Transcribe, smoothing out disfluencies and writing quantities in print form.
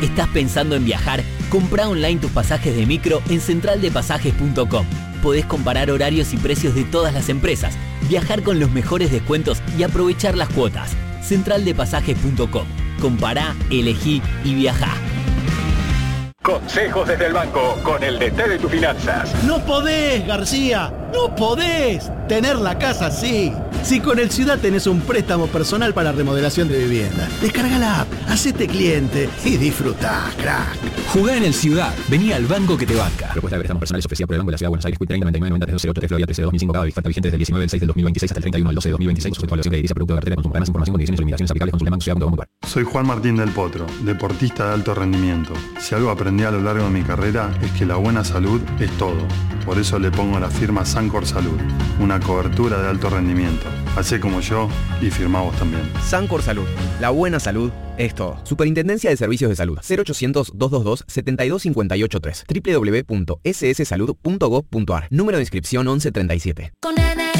¿Estás pensando en viajar? Comprá online tus pasajes de micro en centraldepasajes.com. Podés comparar horarios y precios de todas las empresas, viajar con los mejores descuentos y aprovechar las cuotas. Centraldepasajes.com. Compará, elegí y viajá. Consejos desde el banco con el DT de tus finanzas. No podés, García, no podés tener la casa así. Si con el Ciudad tenés un préstamo personal para remodelación de vivienda, descarga la app, hacete cliente y disfrutá, crack. Jugá en el Ciudad, vení al banco que te banca. Propuesta de préstamos personales ofrecida por el Banco de la Ciudad de Buenos Aires, 30 99 90 308 Florida 13 de 2005, cada oferta vigente desde el 19 del 6 del 2026 hasta el 31 del 12 de 2026, sujeto a evaluación crediticia, producto de cartera de consumo. Para más información, condiciones y limitaciones aplicables, consulta. Soy Juan Martín del Potro, deportista de alto rendimiento. Si algo aprendí a lo largo de mi carrera es que la buena salud es todo. Por eso le pongo la firma Sancor Salud, una cobertura de alto rendimiento. Hacé como yo y firmá vos también. Sancor Salud, la buena salud es todo. Superintendencia de Servicios de Salud, 0800-222-72583, www.sssalud.gov.ar, número de inscripción 1137. Con